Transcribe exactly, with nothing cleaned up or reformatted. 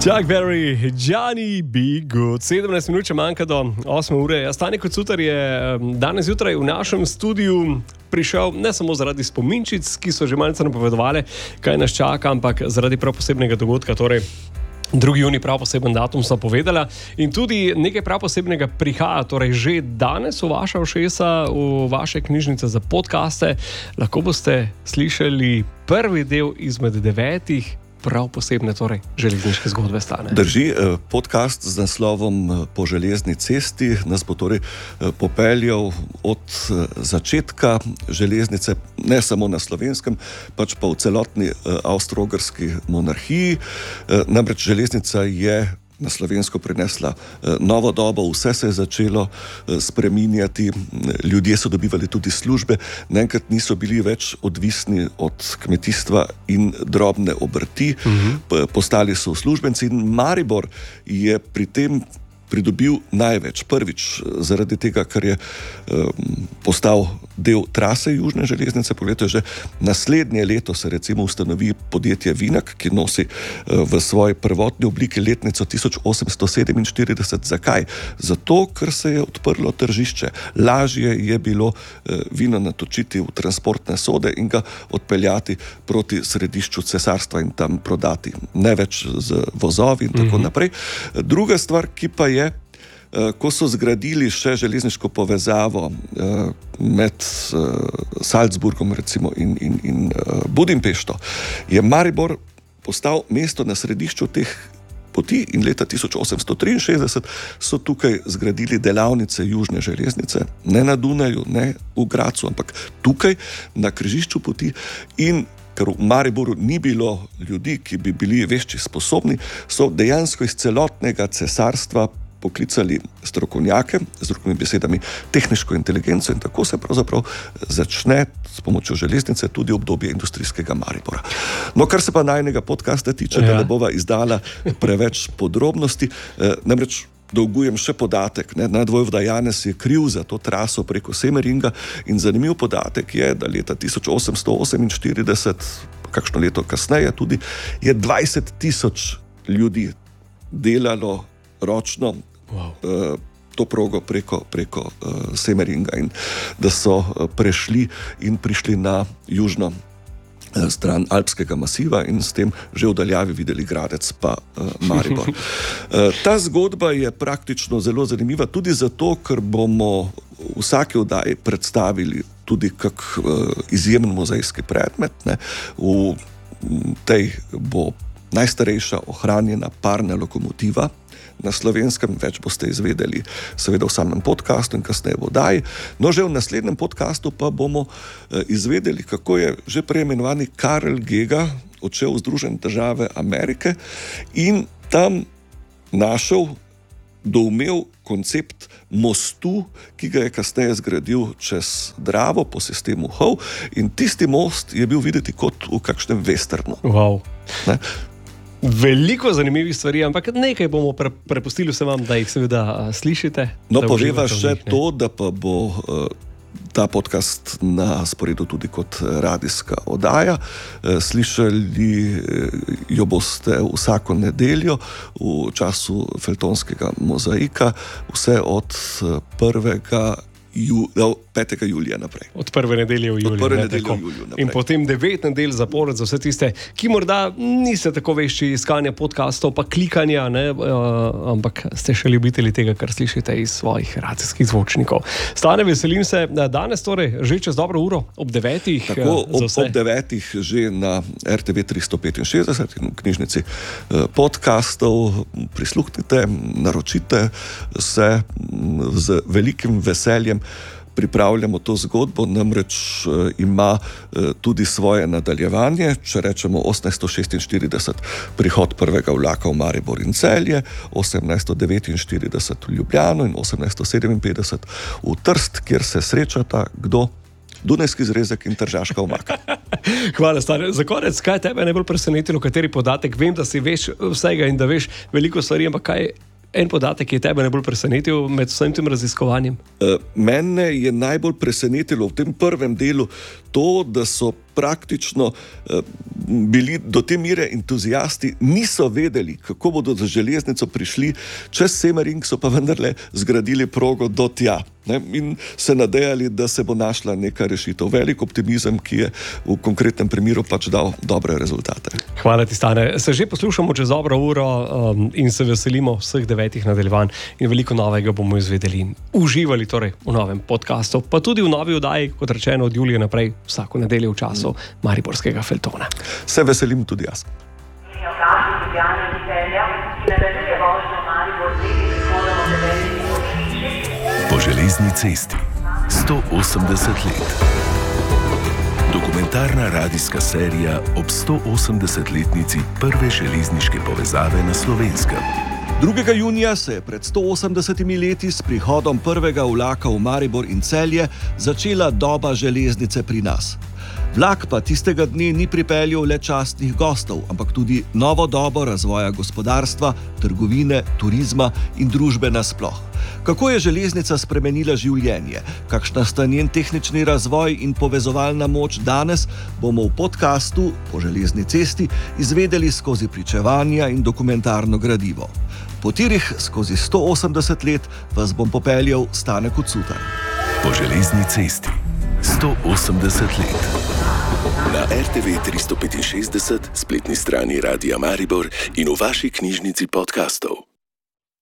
Chuck Berry, Johnny Be Good. sedemnajst minut če manjka do osme ure. Stane Kocutar je danes zjutraj v našem studiu prišel ne samo zaradi spominčic, ki so že malce napovedovali, kaj nas čaka, ampak zaradi prav posebnega dogodka, torej drugi junij, prav poseben datum so povedala. In tudi nekaj prav posebnega prihaja, torej že danes v vaša ušesa, v vaše knjižnice za podcaste. Lahko boste slišali prvi del izmed devetih prav posebne, torej železniške zgodbe Stane. Drži, podcast z naslovom Po železni cesti nas bo torej popeljal od začetka železnice, ne samo na Slovenskem, pač pa v celotni avstro-ogrski monarhiji. Namreč železnica je na Slovensko prinesla novo dobo, vse se je začelo spreminjati, ljudje so dobivali tudi službe, naenkrat niso bili več odvisni od kmetijstva in drobne obrti, uh-huh. postali so uslužbenci in Maribor je pri tem pridobil največ. Prvič zaradi tega, ker je um, postal del trase južne železnice. Poglejte, že naslednje leto se recimo ustanovi podjetje Vinak, ki nosi uh, v svoji prvotni obliki letnico tisoč osemsto sedeminštirideset. Zakaj? Zato, ker se je odprlo tržišče. Lažje je bilo uh, vino natočiti v transportne sode in ga odpeljati proti središču cesarstva in tam prodati. Ne več z vozovi in tako mm-hmm. naprej. Druga stvar, ki pa je, ko so zgradili še železniško povezavo med Salzburgom recimo in, in, in Budimpešto, je Maribor postal mesto na središču teh poti in leta tisoč osemsto triinšestdeset so tukaj zgradili delavnice južne železnice, ne na Dunaju, ne v Gracu, ampak tukaj na križišču poti. In ker v Mariboru ni bilo ljudi, ki bi bili vešči sposobni, so dejansko iz celotnega cesarstva poklicali strokovnjake, z drugimi besedami tehniško inteligenco, in tako se pravzaprav začne s pomočjo železnice tudi obdobje industrijskega Maribora. No, kar se pa najnega podcasta tiče, ja. da ne bova izdala preveč podrobnosti, eh, namreč dolgujem še podatek, ne, nadvojvoda Janez je kriv za to traso preko Semeringa in zanimiv podatek je, da leta tisoč osemsto oseminštirideset, kakšno leto kasneje tudi, je dvajset tisoč ljudi delalo ročno wow. uh, to progo preko, preko uh, Semeringa in da so uh, prešli in prišli na južno uh, stran Alpskega masiva in s tem že v daljavi videli Gradec pa uh, Maribor. uh, ta zgodba je praktično zelo zanimiva tudi zato, ker bomo v vsaki oddaji predstavili tudi kak uh, izjemen muzejski predmet. Ne. V tej bo najstarejša ohranjena parna lokomotiva na Slovenskem, več boste izvedeli seveda v samem podcastu in kasneje v oddaji. No, že v naslednjem podcastu pa bomo izvedeli, kako je že preimenovani Karl Gega odšel v Združene države Amerike in tam našel, doumel koncept mostu, ki ga je kasneje zgradil čez Dravo po sistemu Howe, in tisti most je bil videti kot v kakšnem westernu. Wow. Ne? Veliko zanimivih stvari, ampak nekaj bomo pre, prepustili vse vam, da jih seveda uh, slišite. No, poveva še njih, to, da pa bo uh, ta podcast na sporedu tudi kot radijska oddaja. Uh, slišali jo boste vsako nedeljo v času Feltonskega mozaika, vse od prvega Ju, no, petega julija naprej. Od prve nedelje v juliju. Od prve nedelje v juliju naprej. In potem devet nedelj zapored za vse tiste, ki morda niste tako vešči iskanja podcastov, pa klikanja, ne, uh, ampak ste še ljubitelji tega, kar slišite iz svojih radijskih zvočnikov. Stane, veselim se, danes torej že čez dobro uro, ob devetih. Tako, ob, ob devetih že na R T V tristo petinšestdeset in v knjižnici uh, podcastov. Prisluhnite, naročite se, z velikim veseljem pripravljamo to zgodbo, namreč uh, ima uh, tudi svoje nadaljevanje. Če rečemo osemnajststo šestinštirideset prihod prvega vlaka v Maribor in Celje, osemnajststo devetinštirideset v Ljubljano in osemnajststo sedeminpetdeset v Trst, kjer se srečata kdo? Dunajski zrezek in Tržaška omaka. Hvala, Stane. Za konec, kaj tebe najbolj presenetilo, kateri podatek? Vem, da si veš vsega in da veš veliko stvari, ampak kaj en podatek je tebe najbolj presenetil med vsem tem raziskovanjem? Uh, mene je najbolj presenetilo v tem prvem delu to, da so praktično eh, bili do te mere entuzijasti, niso vedeli, kako bodo za železnico prišli čez Semmering, so pa vendarle zgradili progo do tja, ne, in se nadejali, da se bo našla neka rešitev. Velik optimizem, ki je v konkretnem primeru pač dal dobre rezultate. Hvala ti, Stane. Se že poslušamo čez dobro uro um, in se veselimo vseh devetih nadaljevanj in veliko novega bomo izvedeli. Uživali torej v novem podcastu, pa tudi v novi oddaji, kot rečeno, od julija naprej, vsako nedeljo v času mm. Mariborskega feljtona. Se veselim tudi jaz. Po železni cesti sto osemdeset let. Dokumentarna radijska serija ob sto osemdesetletnici prve železniške povezave na Slovenskem. drugega junija se je pred sto osemdesetimi leti s prihodom prvega vlaka v Maribor in Celje začela doba železnice pri nas. Vlak pa tistega dne ni pripeljal le častnih gostov, ampak tudi novo dobo razvoja gospodarstva, trgovine, turizma in družbe nasploh. Kako je železnica spremenila življenje, kakšna sta njen tehnični razvoj in povezovalna moč danes, bomo v podkastu Po železni cesti izvedeli skozi pričevanja in dokumentarno gradivo. Po tirih skozi sto osemdeset let vas bom popeljal Stane Kocutar. Po železni cesti sto osemdeset let. Na er te ve tristo petinšestdeset, spletni strani Radia Maribor in v vaši knjižnici podkastov.